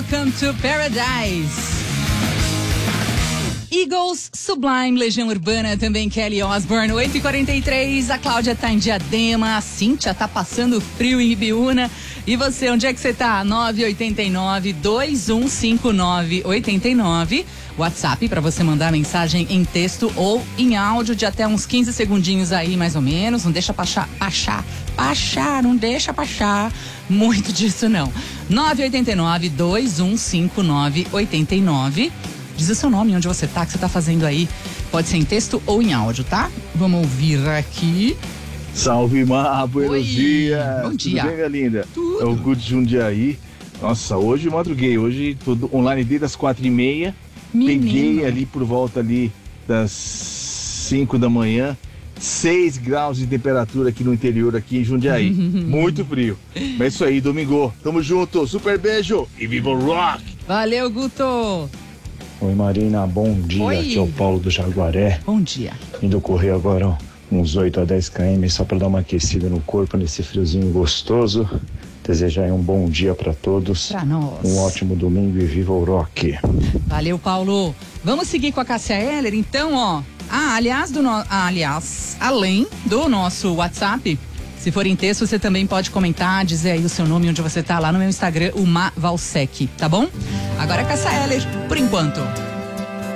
Welcome to Paradise. Eagles, Sublime, Legião Urbana, também Kelly Osbourne, 8h43, a Cláudia tá em Diadema, a Cíntia tá passando frio em Ibiúna. E você, onde é que você tá? 989-2159-89, WhatsApp para você mandar mensagem em texto ou em áudio de até uns 15 segundinhos aí, mais ou menos. Não deixa passar muito disso não. 989-2159-89. Diz o seu nome, onde você tá, que você tá fazendo aí. Pode ser em texto ou em áudio, tá? Vamos ouvir aqui. Salve, Má, buenos dias. Bom dia. Tudo bem, minha linda? Tudo. É o Good Jundiaí. Nossa, hoje eu madruguei. Hoje tô online desde as 4h30. Menino. Peguei ali por volta ali das 5 da manhã. 6 graus de temperatura aqui no interior, aqui em Jundiaí. Muito frio. Mas é isso aí, domingo. Tamo junto. Super beijo. E viva o rock! Valeu, Guto. Oi, Marina, bom dia. Oi. Aqui é o Paulo do Jaguaré. Bom dia. Indo correr agora uns 8 a 10 km só para dar uma aquecida no corpo nesse friozinho gostoso. Desejar aí um bom dia para todos. Pra nós. Um ótimo domingo e viva o rock. Valeu, Paulo. Vamos seguir com a Cássia Eller, então, ó. Aliás, além do nosso WhatsApp, se for em texto, você também pode comentar, dizer aí o seu nome, onde você tá, lá no meu Instagram, o Ma Valsec, tá bom? Agora é Cássia Eller, por enquanto.